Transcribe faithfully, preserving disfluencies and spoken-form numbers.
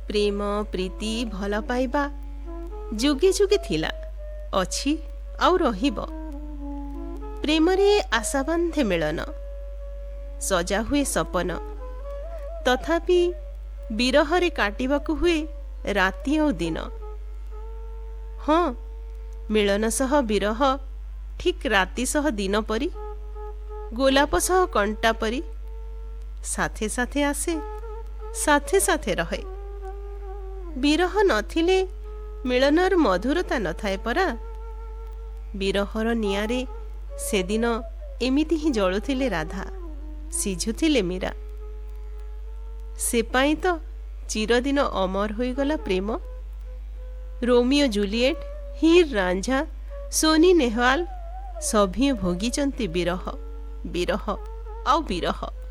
प्रेम प्रीति भल पाइबा जुगे जुगे थिला अछि आउ रहिबो। प्रेम रे आशा बांधे मिलन सजा हुए सपन तथापि विरह रे काटिबाकु हुए राति और दिन। हाँ मिलन सह विरह ठीक राति सह दिन परी गोलाप सह कंटा परी साथे साथे आसे साथे साथे रहे। विरह नथिले मिलनर मधुरता न थाए परा। विरहर नियारे से दिन एमिति ही जळुथिले राधा सिझुथिले मीरा। से पाई तो चिरदिन अमर होईगला प्रेम। रोमियो जूलिएट हीर रांझा सोनी नेहवाल सभी भोगीचंती विरह विरह आउ विरह।